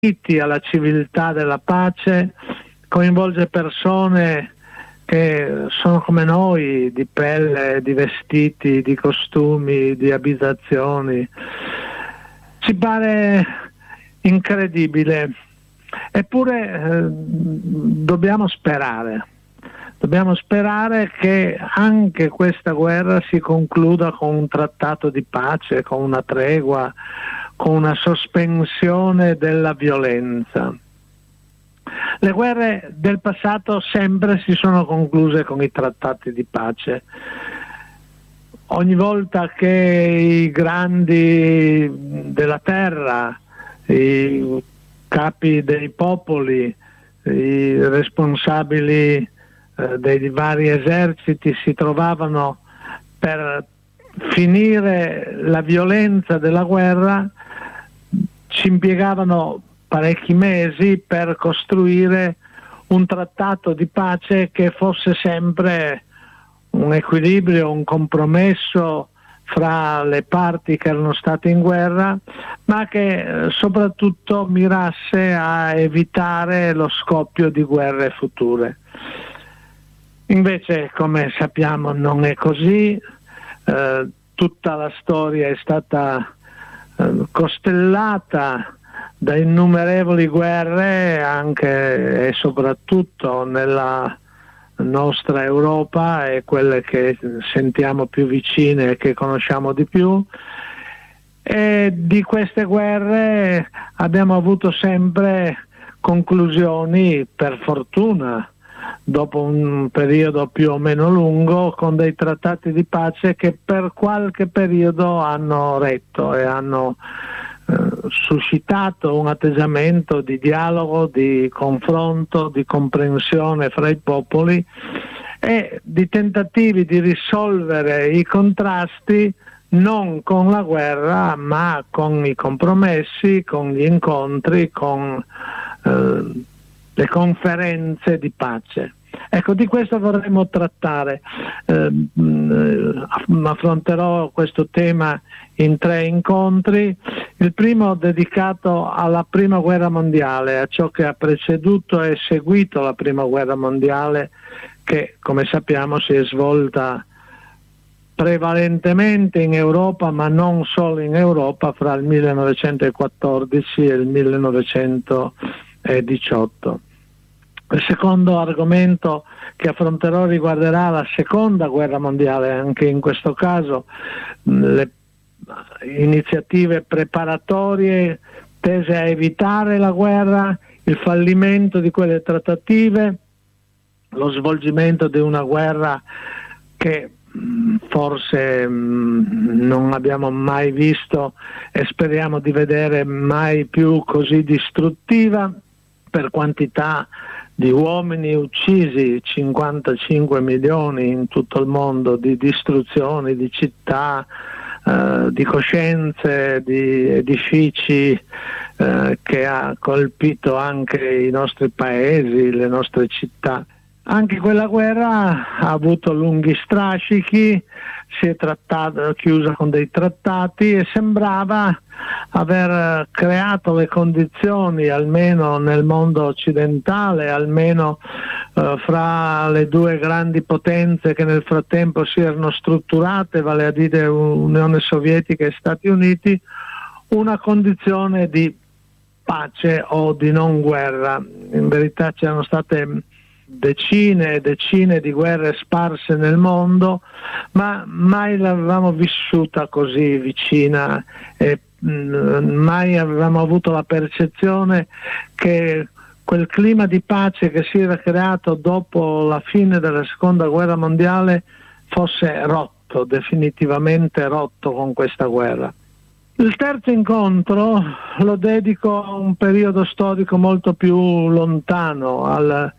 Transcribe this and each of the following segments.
alla civiltà della pace, coinvolge persone che sono come noi, di pelle, di vestiti, di costumi, di abitazioni. Ci pare incredibile, eppure dobbiamo sperare che anche questa guerra si concluda con un trattato di pace, con una tregua, con una sospensione della violenza. Le guerre del passato sempre si sono concluse con i trattati di pace. Ogni volta che i grandi della terra, i capi dei popoli, i responsabili dei vari eserciti si trovavano per finire la violenza della guerra, ci impiegavano parecchi mesi per costruire un trattato di pace che fosse sempre un equilibrio, un compromesso fra le parti che erano state in guerra, ma che soprattutto mirasse a evitare lo scoppio di guerre future. Invece, come sappiamo, non è così. Tutta la storia è stata costellata da innumerevoli guerre, anche e soprattutto nella nostra Europa e quelle che sentiamo più vicine e che conosciamo di più. E di queste guerre abbiamo avuto sempre conclusioni, per fortuna, dopo un periodo più o meno lungo, con dei trattati di pace che per qualche periodo hanno retto e hanno suscitato un atteggiamento di dialogo, di confronto, di comprensione fra i popoli e di tentativi di risolvere i contrasti non con la guerra, ma con i compromessi, con gli incontri, con le conferenze di pace. Ecco, di questo vorremmo trattare. Affronterò questo tema in 3 incontri. Il primo dedicato alla Prima Guerra Mondiale, a ciò che ha preceduto e seguito la Prima Guerra Mondiale, che come sappiamo si è svolta prevalentemente in Europa, ma non solo in Europa, fra il 1914 e il 1918. Il secondo argomento che affronterò riguarderà la Seconda Guerra Mondiale, anche in questo caso le iniziative preparatorie tese a evitare la guerra, il fallimento di quelle trattative, lo svolgimento di una guerra che forse non abbiamo mai visto e speriamo di vedere mai più così distruttiva per quantità di uomini uccisi, 55 milioni in tutto il mondo, di distruzioni di città, di coscienze, di edifici, che ha colpito anche i nostri paesi, le nostre città. Anche quella guerra ha avuto lunghi strascichi, si è chiusa con dei trattati e sembrava aver creato le condizioni, almeno nel mondo occidentale, almeno fra le 2 grandi potenze che nel frattempo si erano strutturate, vale a dire Unione Sovietica e Stati Uniti, una condizione di pace o di non guerra. In verità c'erano state decine e decine di guerre sparse nel mondo, ma mai l'avevamo vissuta così vicina e mai avevamo avuto la percezione che quel clima di pace che si era creato dopo la fine della Seconda Guerra Mondiale fosse rotto, definitivamente rotto con questa guerra. Il terzo incontro lo dedico a un periodo storico molto più lontano, al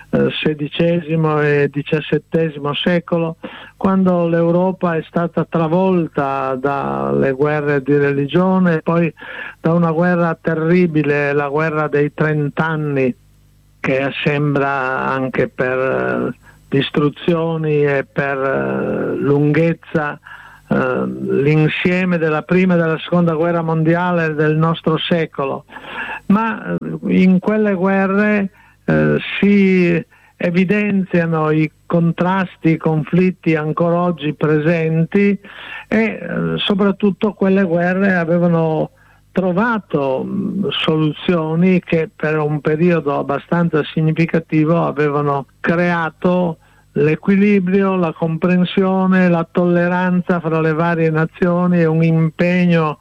XVI e XVII secolo, quando l'Europa è stata travolta dalle guerre di religione e poi da una guerra terribile, la guerra dei 30 anni, che sembra anche per distruzioni e per lunghezza l'insieme della prima e della seconda guerra mondiale del nostro secolo, ma in quelle guerre si evidenziano i contrasti, i conflitti ancora oggi presenti e soprattutto quelle guerre avevano trovato soluzioni che per un periodo abbastanza significativo avevano creato l'equilibrio, la comprensione, la tolleranza fra le varie nazioni e un impegno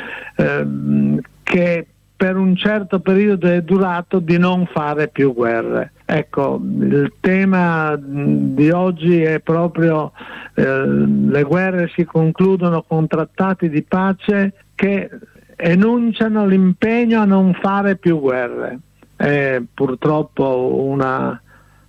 che per un certo periodo è durato di non fare più guerre. Ecco, il tema di oggi è proprio le guerre si concludono con trattati di pace che enunciano l'impegno a non fare più guerre. È purtroppo una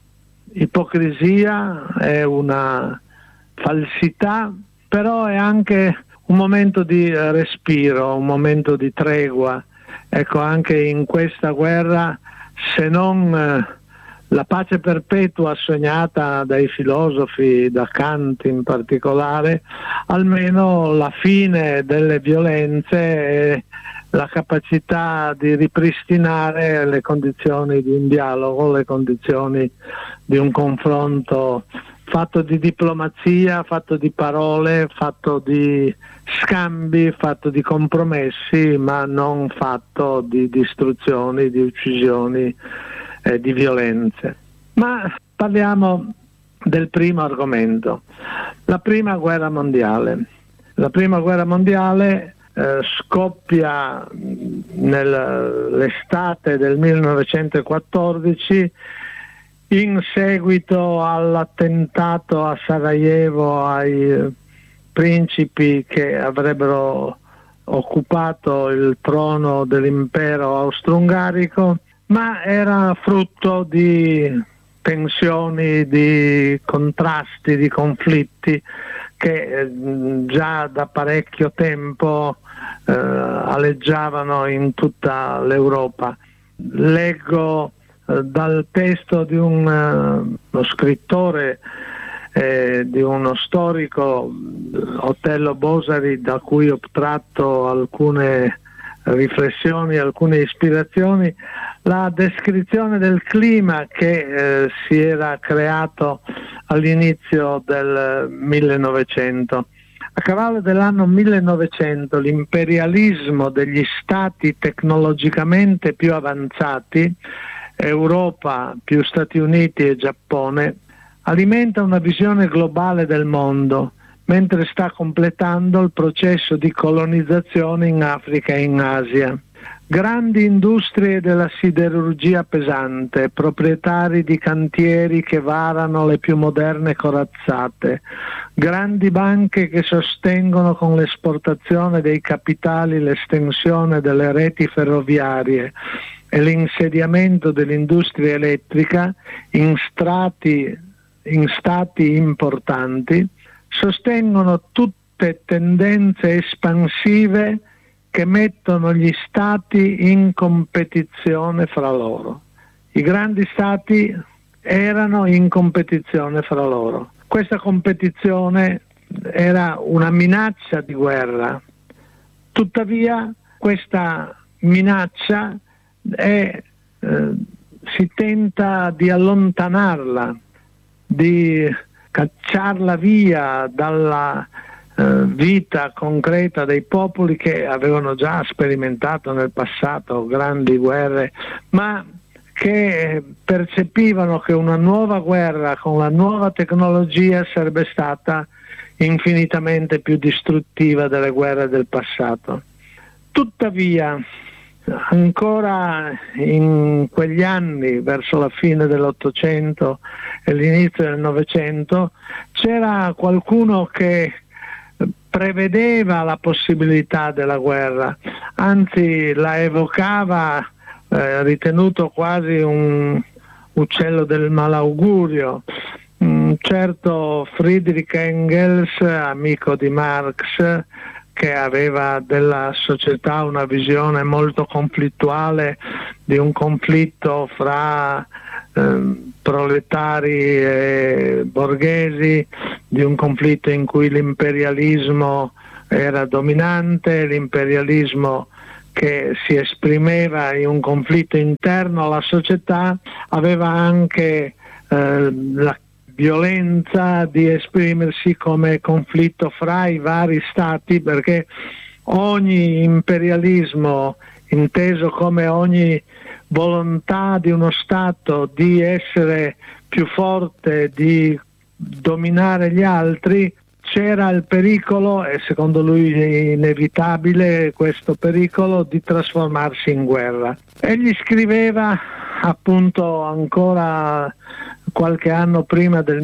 ipocrisia, è una falsità, però è anche un momento di respiro, un momento di tregua. Ecco, anche in questa guerra, se non la pace perpetua sognata dai filosofi, da Kant in particolare, almeno la fine delle violenze e la capacità di ripristinare le condizioni di un dialogo, le condizioni di un confronto fatto di diplomazia, fatto di parole, fatto di scambi, fatto di compromessi, ma non fatto di distruzioni, di uccisioni, di violenze. Ma parliamo del primo argomento, la prima guerra mondiale. La prima guerra mondiale scoppia nell'estate del 1914 in seguito all'attentato a Sarajevo ai principi che avrebbero occupato il trono dell'impero austro-ungarico, ma era frutto di tensioni, di contrasti, di conflitti che già da parecchio tempo aleggiavano in tutta l'Europa. Leggo dal testo di uno scrittore, di uno storico, Otello Bosari, da cui ho tratto alcune riflessioni, alcune ispirazioni, la descrizione del clima che si era creato all'inizio del 1900. A cavallo dell'anno 1900 l'imperialismo degli stati tecnologicamente più avanzati, Europa più Stati Uniti e Giappone, alimenta una visione globale del mondo, mentre sta completando il processo di colonizzazione in Africa e in Asia. Grandi industrie della siderurgia pesante, proprietari di cantieri che varano le più moderne corazzate, grandi banche che sostengono con l'esportazione dei capitali l'estensione delle reti ferroviarie e l'insediamento dell'industria elettrica in stati importanti, sostengono tutte tendenze espansive che mettono gli stati in competizione fra loro. I grandi stati erano in competizione fra loro. Questa competizione era una minaccia di guerra. Tuttavia questa minaccia si tenta di allontanarla, di cacciarla via dalla vita concreta dei popoli che avevano già sperimentato nel passato grandi guerre, ma che percepivano che una nuova guerra con la nuova tecnologia sarebbe stata infinitamente più distruttiva delle guerre del passato. Tuttavia, ancora in quegli anni, verso la fine dell'Ottocento e l'inizio del Novecento, c'era qualcuno che prevedeva la possibilità della guerra, anzi la evocava, ritenuto quasi un uccello del malaugurio. Certo Friedrich Engels, amico di Marx, che aveva della società una visione molto conflittuale, di un conflitto fra proletari e borghesi, di un conflitto in cui l'imperialismo era dominante, l'imperialismo che si esprimeva in un conflitto interno alla società, aveva anche la violenza di esprimersi come conflitto fra i vari stati, perché ogni imperialismo, inteso come ogni volontà di uno Stato di essere più forte, di dominare gli altri, c'era il pericolo, e secondo lui è inevitabile questo pericolo, di trasformarsi in guerra. Egli scriveva appunto ancora qualche anno prima del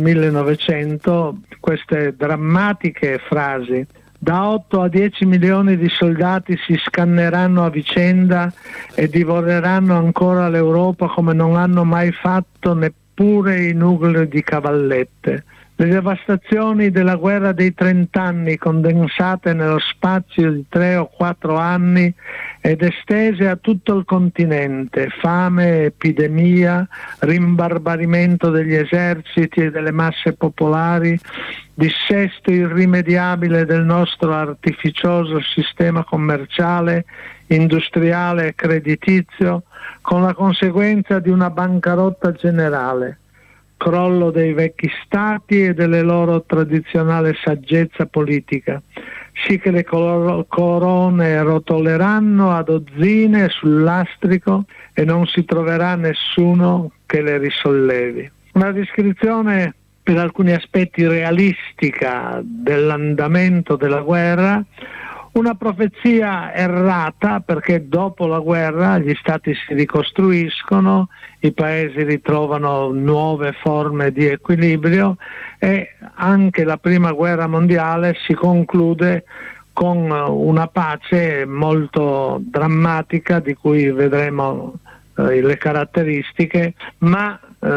1900 queste drammatiche frasi: da 8 a 10 milioni di soldati si scanneranno a vicenda e divoreranno ancora l'Europa come non hanno mai fatto neppure i nuclei di cavallette. Le devastazioni della guerra dei 30 anni, condensate nello spazio di 3 o 4 anni ed estese a tutto il continente, fame, epidemia, rimbarbarimento degli eserciti e delle masse popolari, dissesto irrimediabile del nostro artificioso sistema commerciale, industriale e creditizio, con la conseguenza di una bancarotta generale, crollo dei vecchi stati e delle loro tradizionale saggezza politica, sì che le corone rotoleranno a dozzine sul lastrico e non si troverà nessuno che le risollevi. Una descrizione per alcuni aspetti realistica dell'andamento della guerra, una profezia errata, perché dopo la guerra gli stati si ricostruiscono, i paesi ritrovano nuove forme di equilibrio e anche la prima guerra mondiale si conclude con una pace molto drammatica, di cui vedremo le caratteristiche, ma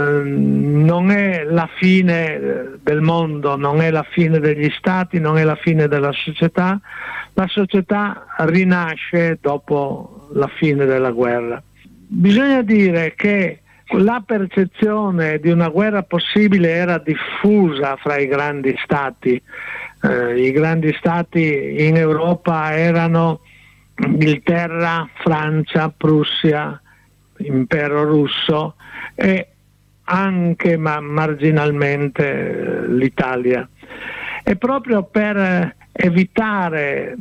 non è la fine del mondo, non è la fine degli stati, non è la fine della società. La società rinasce dopo la fine della guerra. Bisogna dire che la percezione di una guerra possibile era diffusa fra i grandi stati. I grandi stati in Europa erano Inghilterra, Francia, Prussia, Impero russo e anche ma marginalmente l'Italia. E proprio per evitare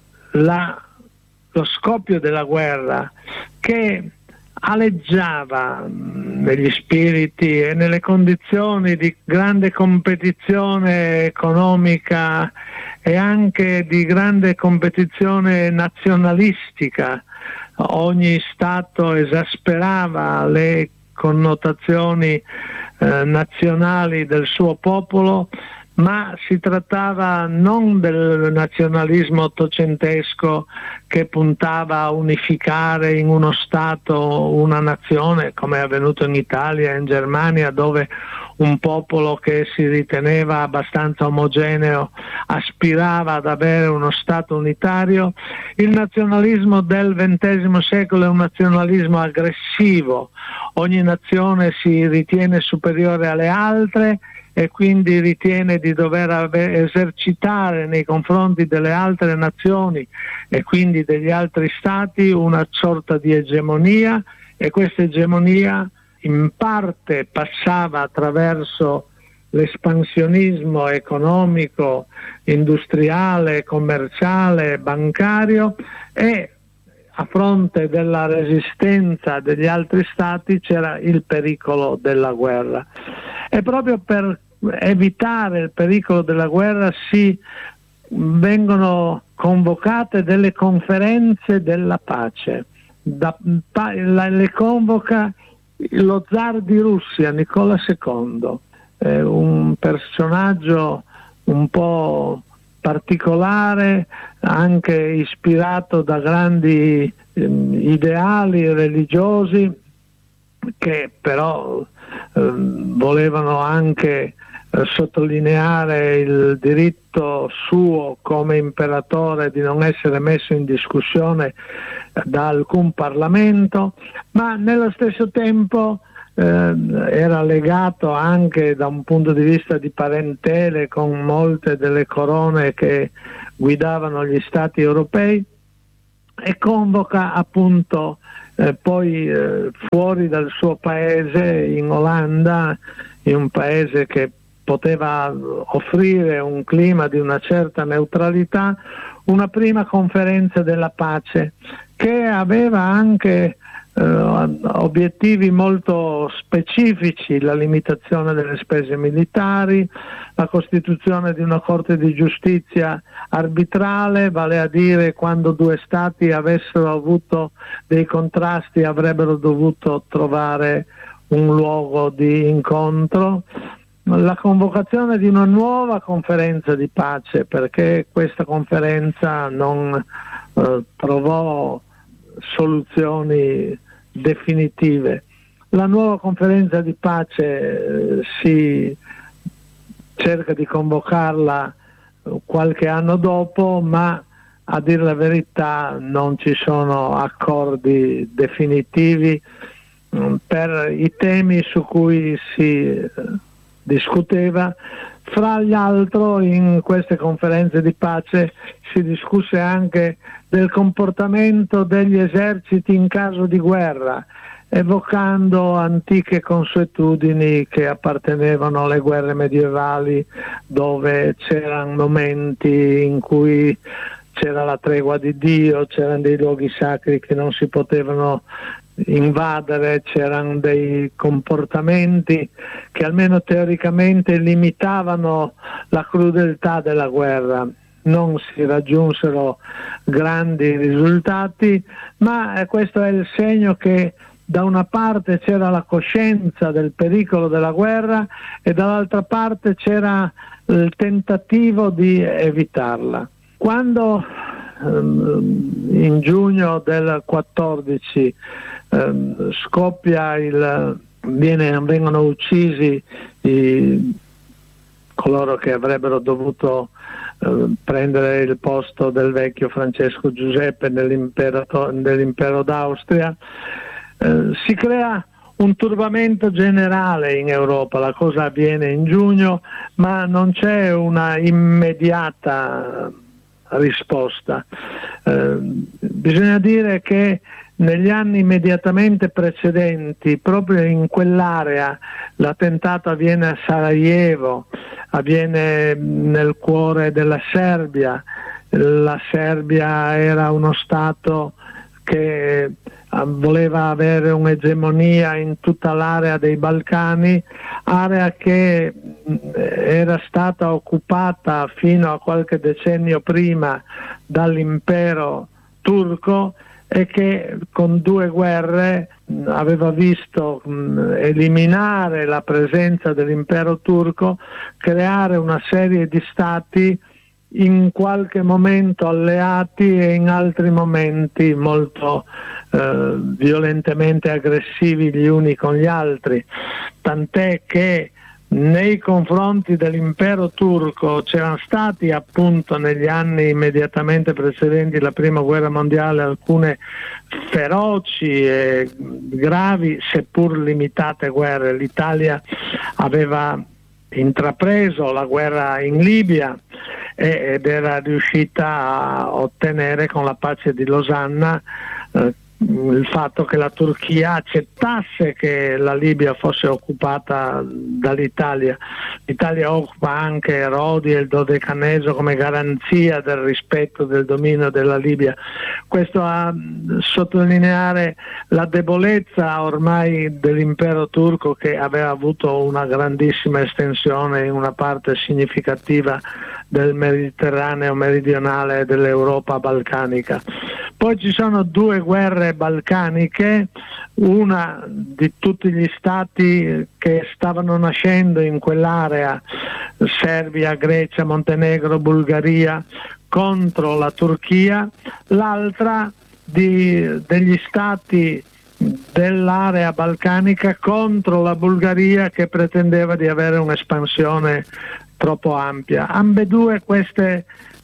lo scoppio della guerra, che aleggiava negli spiriti e nelle condizioni di grande competizione economica e anche di grande competizione nazionalistica, ogni Stato esasperava le connotazioni nazionali del suo popolo, ma si trattava non del nazionalismo ottocentesco che puntava a unificare in uno Stato una nazione, come è avvenuto in Italia e in Germania, dove un popolo che si riteneva abbastanza omogeneo aspirava ad avere uno Stato unitario. Il nazionalismo del XX secolo è un nazionalismo aggressivo, ogni nazione si ritiene superiore alle altre e quindi ritiene di dover esercitare nei confronti delle altre nazioni e quindi degli altri stati una sorta di egemonia, e questa egemonia in parte passava attraverso l'espansionismo economico, industriale, commerciale, bancario, e a fronte della resistenza degli altri stati c'era il pericolo della guerra. E proprio per evitare il pericolo della guerra si vengono convocate delle conferenze della pace. Le convoca lo zar di Russia, Nicola II, un personaggio un po' particolare, anche ispirato da grandi ideali religiosi, che però volevano anche sottolineare il diritto suo come imperatore di non essere messo in discussione da alcun Parlamento, ma nello stesso tempo era legato anche da un punto di vista di parentele con molte delle corone che guidavano gli stati europei, e convoca appunto poi fuori dal suo paese, in Olanda, in un paese che poteva offrire un clima di una certa neutralità, una prima conferenza della pace che aveva anche obiettivi molto specifici: la limitazione delle spese militari, la costituzione di una Corte di giustizia arbitrale, vale a dire quando due stati avessero avuto dei contrasti avrebbero dovuto trovare un luogo di incontro, la convocazione di una nuova conferenza di pace, perché questa conferenza non trovò soluzioni definitive. La nuova conferenza di pace si cerca di convocarla qualche anno dopo, ma a dire la verità non ci sono accordi definitivi per i temi su cui si discuteva. Fra l'altro, in queste conferenze di pace si discusse anche del comportamento degli eserciti in caso di guerra, evocando antiche consuetudini che appartenevano alle guerre medievali, dove c'erano momenti in cui c'era la tregua di Dio, c'erano dei luoghi sacri che non si potevano invadere, c'erano dei comportamenti che almeno teoricamente limitavano la crudeltà della guerra. Non si raggiunsero grandi risultati, ma questo è il segno che da una parte c'era la coscienza del pericolo della guerra e dall'altra parte c'era il tentativo di evitarla. Quando in giugno del 14 vengono uccisi coloro che avrebbero dovuto prendere il posto del vecchio Francesco Giuseppe nell'impero d'Austria, si crea un turbamento generale in Europa. La cosa avviene in giugno, ma non c'è una immediata risposta. Bisogna dire che negli anni immediatamente precedenti, proprio in quell'area, l'attentato avviene a Sarajevo, avviene nel cuore della Serbia. La Serbia era uno stato che voleva avere un'egemonia in tutta l'area dei Balcani, area che era stata occupata fino a qualche decennio prima dall'impero turco e che con due guerre aveva visto eliminare la presenza dell'impero turco, creare una serie di stati in qualche momento alleati e in altri momenti molto violentemente aggressivi gli uni con gli altri, tant'è che nei confronti dell'impero turco c'erano stati appunto negli anni immediatamente precedenti la prima guerra mondiale alcune feroci e gravi seppur limitate guerre. L'Italia aveva intrapreso la guerra in Libia ed era riuscita a ottenere con la pace di Losanna il fatto che la Turchia accettasse che la Libia fosse occupata dall'Italia. L'Italia occupa anche Rodi e il Dodecaneso come garanzia del rispetto del dominio della Libia. Questo a sottolineare la debolezza ormai dell'impero turco, che aveva avuto una grandissima estensione in una parte significativa del Mediterraneo meridionale e dell'Europa balcanica. Poi ci sono due guerre balcaniche, una di tutti gli stati che stavano nascendo in quell'area, Serbia, Grecia, Montenegro, Bulgaria, contro la Turchia, l'altra degli stati dell'area balcanica contro la Bulgaria, che pretendeva di avere un'espansione troppo ampia. Ambedue queste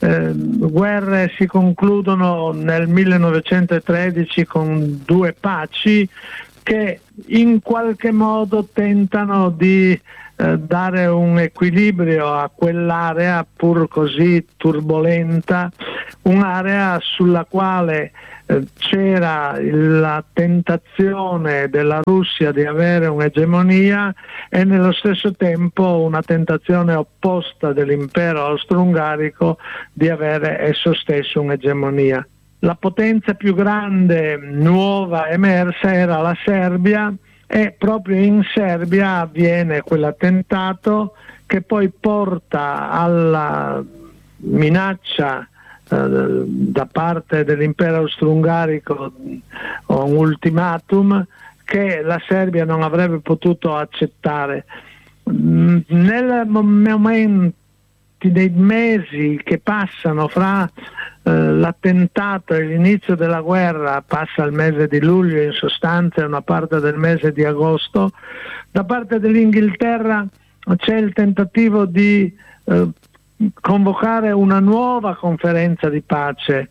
guerre si concludono nel 1913 con due paci che in qualche modo tentano di dare un equilibrio a quell'area pur così turbolenta, un'area sulla quale c'era la tentazione della Russia di avere un'egemonia e nello stesso tempo una tentazione opposta dell'impero austro-ungarico di avere esso stesso un'egemonia. La potenza più grande nuova emersa era la Serbia, e proprio in Serbia avviene quell'attentato che poi porta alla minaccia da parte dell'impero austro-ungarico, un ultimatum che la Serbia non avrebbe potuto accettare. Nel momento, dei mesi che passano fra l'attentato e l'inizio della guerra, passa il mese di luglio in sostanza e una parte del mese di agosto, da parte dell'Inghilterra c'è il tentativo di convocare una nuova conferenza di pace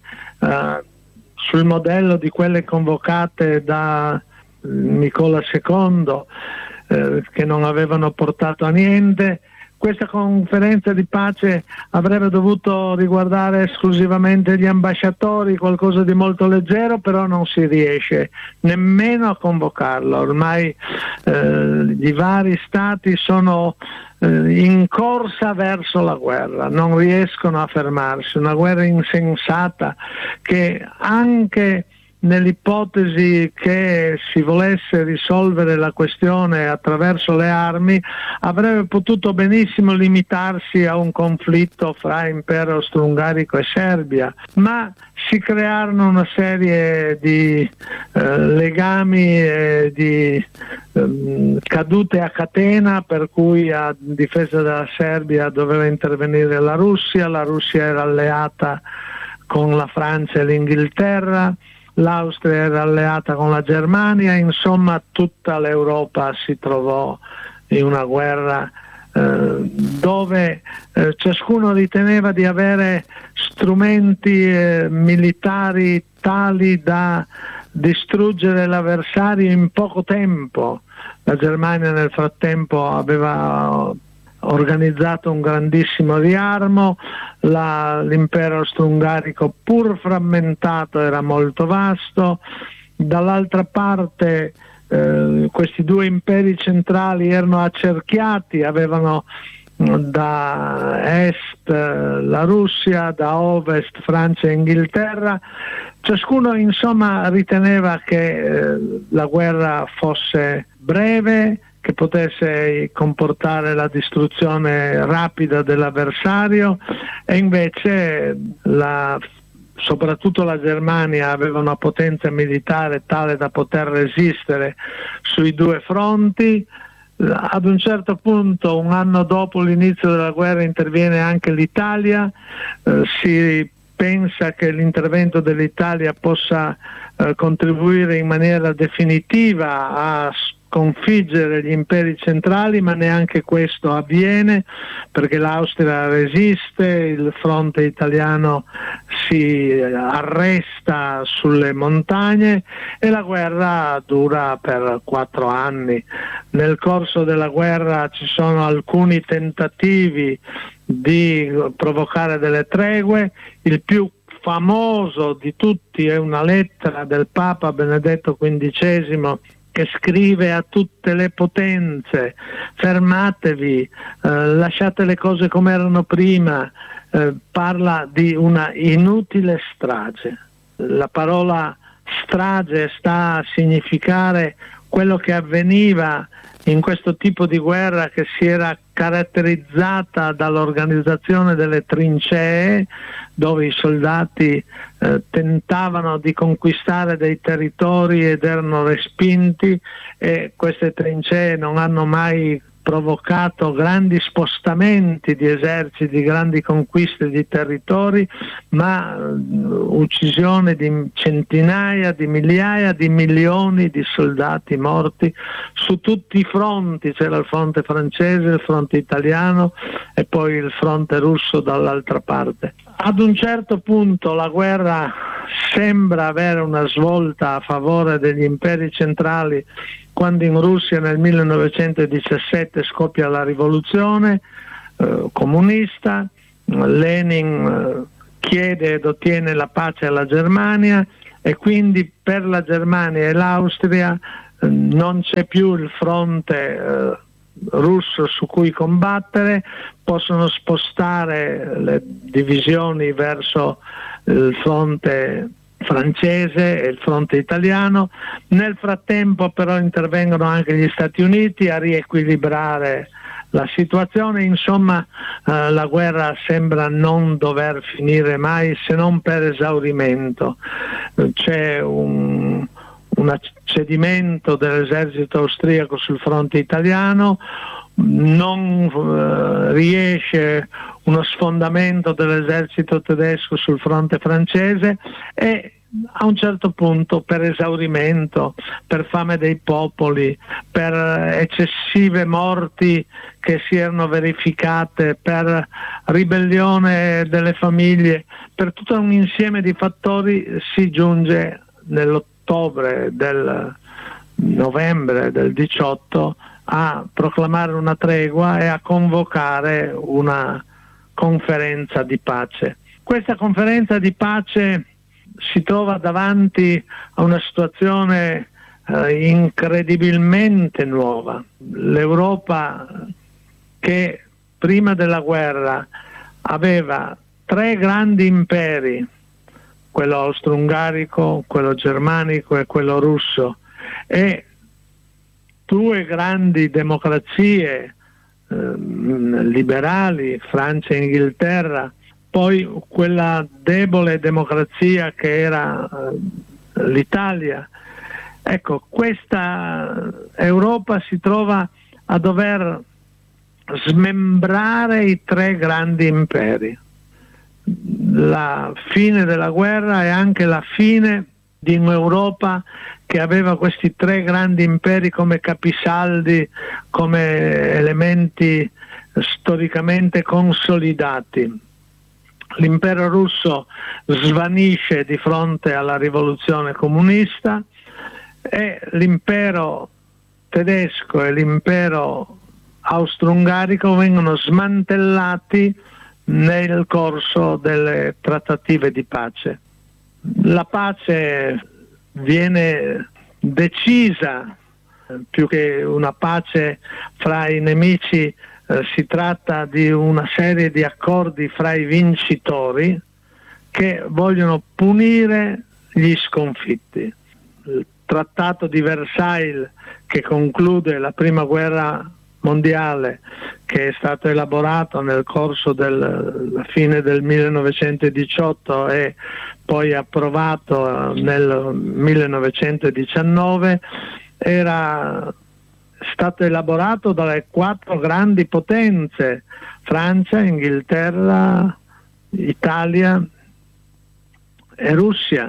sul modello di quelle convocate da Nicola II che non avevano portato a niente. Questa conferenza di pace avrebbe dovuto riguardare esclusivamente gli ambasciatori, qualcosa di molto leggero, però non si riesce nemmeno a convocarlo. Ormai i vari stati sono in corsa verso la guerra, non riescono a fermarsi, una guerra insensata che anche nell'ipotesi che si volesse risolvere la questione attraverso le armi avrebbe potuto benissimo limitarsi a un conflitto fra impero austro-ungarico e Serbia, ma si crearono una serie di legami e di cadute a catena, per cui a difesa della Serbia doveva intervenire la Russia era alleata con la Francia e l'Inghilterra, l'Austria era alleata con la Germania, insomma tutta l'Europa si trovò in una guerra dove ciascuno riteneva di avere strumenti militari tali da distruggere l'avversario in poco tempo. La Germania nel frattempo aveva organizzato un grandissimo riarmo, l'impero austro-ungarico pur frammentato era molto vasto, dall'altra parte questi due imperi centrali erano accerchiati, avevano da est la Russia, da ovest Francia e Inghilterra. Ciascuno insomma riteneva che la guerra fosse breve, che potesse comportare la distruzione rapida dell'avversario, e invece soprattutto la Germania aveva una potenza militare tale da poter resistere sui due fronti. Ad un certo punto, un anno dopo l'inizio della guerra, interviene anche l'Italia, si pensa che l'intervento dell'Italia possa contribuire in maniera definitiva a sconfiggere gli imperi centrali, ma neanche questo avviene perché l'Austria resiste, il fronte italiano si arresta sulle montagne e la guerra dura per 4 anni. Nel corso della guerra ci sono alcuni tentativi di provocare delle tregue, il più famoso di tutti è una lettera del Papa Benedetto XV che scrive a tutte le potenze: fermatevi, lasciate le cose come erano prima, parla di una inutile strage. La parola strage sta a significare quello che avveniva in questo tipo di guerra che si era caratterizzata dall'organizzazione delle trincee, dove i soldati tentavano di conquistare dei territori ed erano respinti, e queste trincee non hanno mai provocato grandi spostamenti di eserciti, grandi conquiste di territori, ma uccisione di centinaia, di migliaia, di milioni di soldati morti su tutti i fronti. C'era il fronte francese, il fronte italiano e poi il fronte russo dall'altra parte. Ad un certo punto la guerra sembra avere una svolta a favore degli imperi centrali quando in Russia nel 1917 scoppia la rivoluzione comunista. Lenin chiede ed ottiene la pace alla Germania e quindi per la Germania e l'Austria non c'è più il fronte russo su cui combattere, possono spostare le divisioni verso il fronte francese e il fronte italiano. Nel frattempo però intervengono anche gli Stati Uniti a riequilibrare la situazione. Insomma, la guerra sembra non dover finire mai se non per esaurimento. C'è un accedimento dell'esercito austriaco sul fronte italiano, non riesce uno sfondamento dell'esercito tedesco sul fronte francese e a un certo punto, per esaurimento, per fame dei popoli, per eccessive morti che si erano verificate, per ribellione delle famiglie, per tutto un insieme di fattori, si giunge del novembre del 18 a proclamare una tregua e a convocare una conferenza di pace. Questa conferenza di pace si trova davanti a una situazione incredibilmente nuova. L'Europa, che prima della guerra aveva 3 grandi imperi, quello austro-ungarico, quello germanico e quello russo, e 2 grandi democrazie liberali, Francia e Inghilterra, poi quella debole democrazia che era l'Italia. Ecco, questa Europa si trova a dover smembrare i 3 grandi imperi. La fine della guerra è anche la fine di un'Europa che aveva questi 3 grandi imperi come capisaldi, come elementi storicamente consolidati. L'impero russo svanisce di fronte alla rivoluzione comunista e l'impero tedesco e l'impero austro-ungarico vengono smantellati nel corso delle trattative di pace. La pace viene decisa, più che una pace fra i nemici, si tratta di una serie di accordi fra i vincitori che vogliono punire gli sconfitti. Il Trattato di Versailles, che conclude la prima guerra mondiale, che è stato elaborato nel corso della fine del 1918 e poi approvato nel 1919, era stato elaborato dalle 4 grandi potenze, Francia, Inghilterra, Italia e Russia.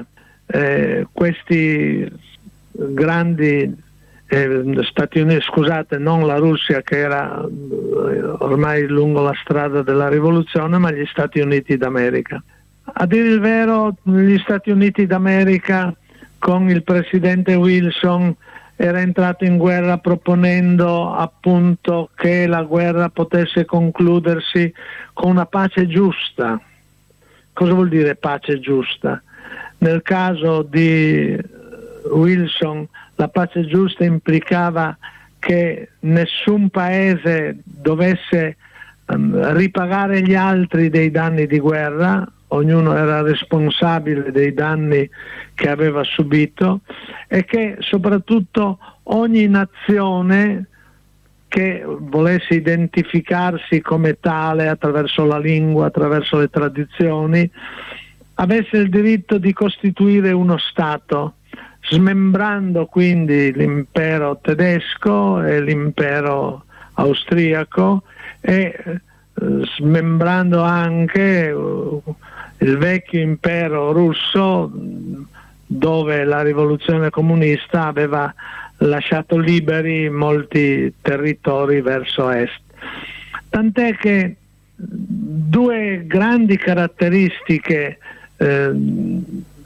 Questi grandi Stati Uniti, scusate, non la Russia che era ormai lungo la strada della rivoluzione, ma gli Stati Uniti d'America. A dire il vero, gli Stati Uniti d'America con il presidente Wilson era entrato in guerra proponendo appunto che la guerra potesse concludersi con una pace giusta. Cosa vuol dire pace giusta? Nel caso di Wilson la pace giusta implicava che nessun paese dovesse ripagare gli altri dei danni di guerra, ognuno era responsabile dei danni che aveva subito, e che soprattutto ogni nazione che volesse identificarsi come tale attraverso la lingua, attraverso le tradizioni, avesse il diritto di costituire uno Stato, smembrando quindi l'impero tedesco e l'impero austriaco e smembrando anche il vecchio impero russo, dove la rivoluzione comunista aveva lasciato liberi molti territori verso est. Tant'è che 2 grandi caratteristiche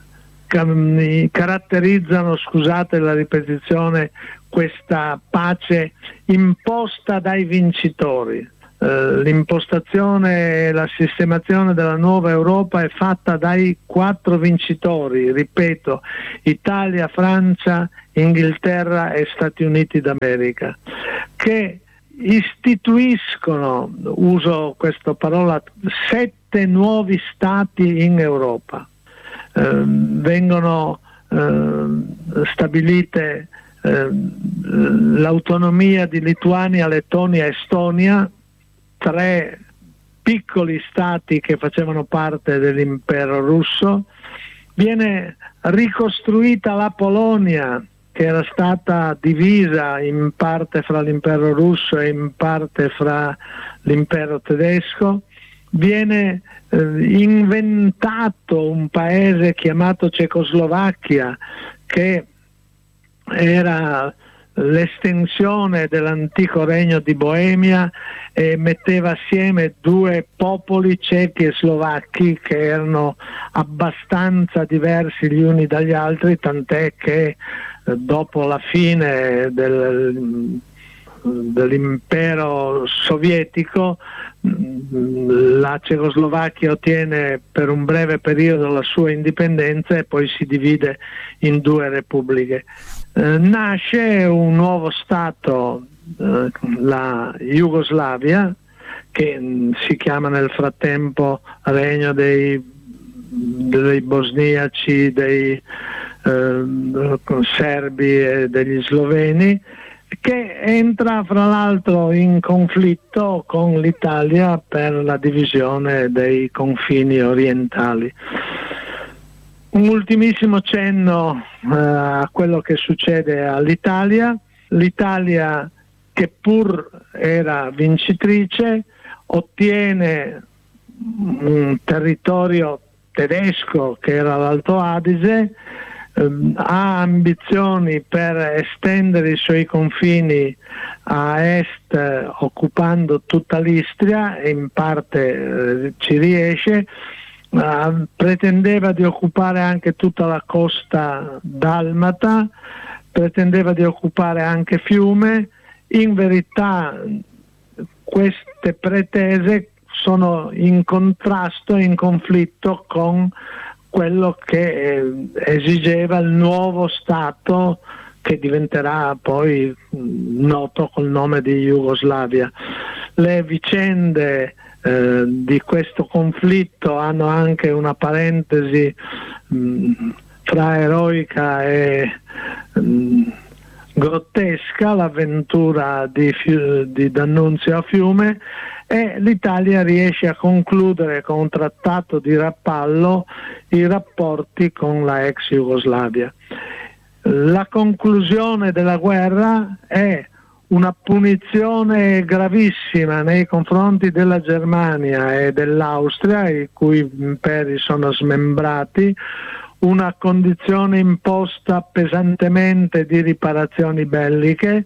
caratterizzano, scusate la ripetizione, questa pace imposta dai vincitori. L'impostazione e la sistemazione della nuova Europa è fatta dai 4 vincitori, ripeto, Italia, Francia, Inghilterra e Stati Uniti d'America, che istituiscono, uso questa parola, 7 nuovi stati in Europa. Vengono stabilite l'autonomia di Lituania, Lettonia e Estonia, 3 piccoli stati che facevano parte dell'impero russo. Viene ricostruita la Polonia, che era stata divisa in parte fra l'impero russo e in parte fra l'impero tedesco. Viene inventato un paese chiamato Cecoslovacchia, che era l'estensione dell'antico regno di Boemia e metteva assieme 2 popoli, cechi e slovacchi, che erano abbastanza diversi gli uni dagli altri, tant'è che dopo la fine dell'impero sovietico la Cecoslovacchia ottiene per un breve periodo la sua indipendenza e poi si divide in 2 repubbliche. Nasce un nuovo stato, la Jugoslavia, che si chiama nel frattempo Regno dei bosniaci, dei serbi e degli sloveni, che entra fra l'altro in conflitto con l'Italia per la divisione dei confini orientali. Un ultimissimo cenno a quello che succede all'Italia. L'Italia, che pur era vincitrice, ottiene un territorio tedesco che era l'Alto Adige, ha ambizioni per estendere i suoi confini a est, occupando tutta l'Istria, e in parte ci riesce. Pretendeva di occupare anche tutta la costa dalmata, pretendeva di occupare anche Fiume. In verità queste pretese sono in contrasto e in conflitto con quello che esigeva il nuovo Stato, che diventerà poi noto col nome di Jugoslavia. Le vicende di questo conflitto hanno anche una parentesi fra eroica e grottesca, l'avventura di D'Annunzio a Fiume, e l'Italia riesce a concludere con un trattato di Rapallo i rapporti con la ex Jugoslavia. La conclusione della guerra è una punizione gravissima nei confronti della Germania e dell'Austria, i cui imperi sono smembrati, una condizione imposta pesantemente di riparazioni belliche,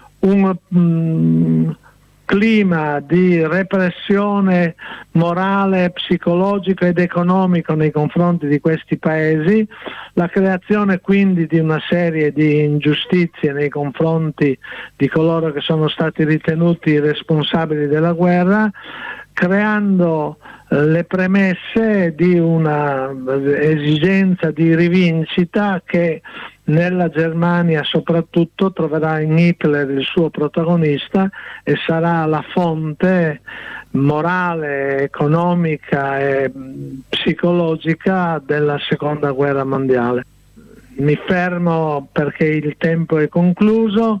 un clima di repressione morale, psicologico ed economico nei confronti di questi paesi, la creazione quindi di una serie di ingiustizie nei confronti di coloro che sono stati ritenuti responsabili della guerra, creando le premesse di una esigenza di rivincita che nella Germania soprattutto troverà in Hitler il suo protagonista e sarà la fonte morale, economica e psicologica della Seconda Guerra Mondiale. Mi fermo perché il tempo è concluso.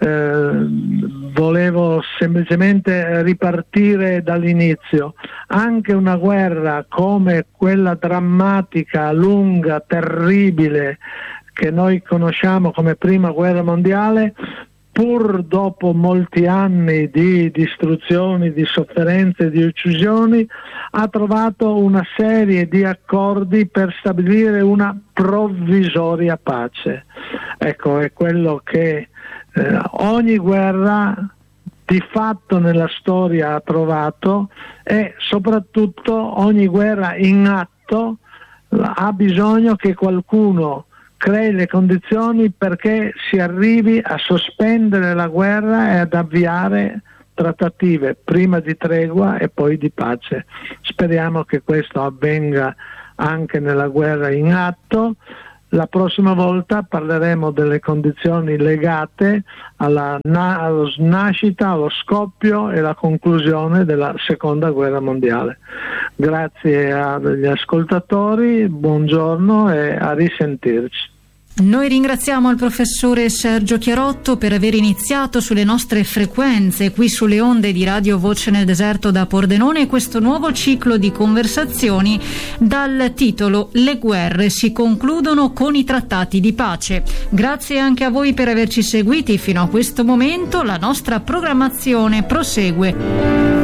Volevo semplicemente ripartire dall'inizio. Anche una guerra come quella drammatica, lunga, terribile che noi conosciamo come Prima Guerra Mondiale, pur dopo molti anni di distruzioni, di sofferenze, di uccisioni, ha trovato una serie di accordi per stabilire una provvisoria pace. Ecco, è quello che ogni guerra di fatto nella storia ha trovato, e soprattutto ogni guerra in atto ha bisogno che qualcuno crei le condizioni perché si arrivi a sospendere la guerra e ad avviare trattative, prima di tregua e poi di pace. Speriamo che questo avvenga anche nella guerra in atto. La prossima volta parleremo delle condizioni legate alla nascita, allo scoppio e alla conclusione della seconda guerra mondiale. Grazie agli ascoltatori, buongiorno e a risentirci. Noi ringraziamo il professore Sergio Chiarotto per aver iniziato sulle nostre frequenze qui sulle onde di Radio Voce nel Deserto da Pordenone questo nuovo ciclo di conversazioni dal titolo Le guerre si concludono con i trattati di pace. Grazie anche a voi per averci seguiti fino a questo momento. La nostra programmazione prosegue.